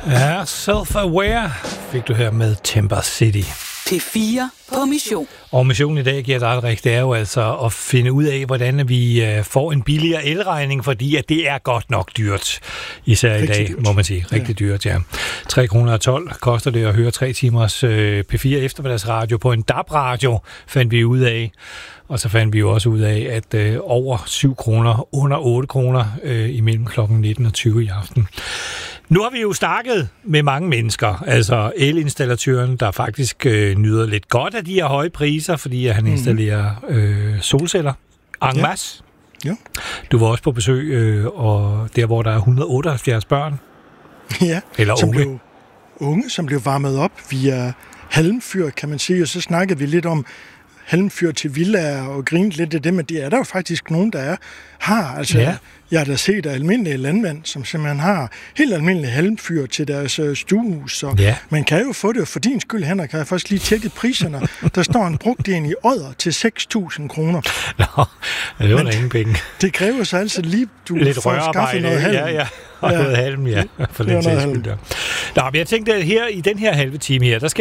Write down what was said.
Ja, Self-Aware fik du her med Timber City. P4 på mission. Og missionen i dag, Gert Albrecht, det er jo altså at finde ud af, hvordan vi får en billigere elregning, fordi at det er godt nok dyrt. Især rigtig i dag, dyrt. Må man sige. Rigtig dyrt, ja. 3,12 kroner koster det at høre 3 timers P4 eftermiddagsradio på en DAB-radio, fandt vi ud af. Og så fandt vi jo også ud af, at over 7 kroner, under 8 kroner imellem klokken 19 og 20 i aften. Nu har vi jo snakket med mange mennesker, altså elinstallatøren, der faktisk nyder lidt godt af de her høje priser, fordi han installerer solceller en masse. Ja. Du var også på besøg, og der hvor der er 178 børn. Ja, eller unge, som blev varmet op via halmfyr, kan man sige, og så snakkede vi lidt om halmfyr til villaer og grinte lidt af det, men det er der jo faktisk nogen, der har. Altså, jeg har da set almindelige landmænd, som simpelthen har helt almindelige halmfyr til deres stuehus, så man kan jo få det for din skyld, Henrik, har jeg faktisk lige tjekket priserne. Der står en brugt en i Odder til 6.000 kroner. Nå, det var da ingen penge. Det kræver så altså lige, du får skaffet noget halm. Ja. Og noget halm, for den sags skyld. Nå, men jeg tænkte, at her i den her halve time her, der skal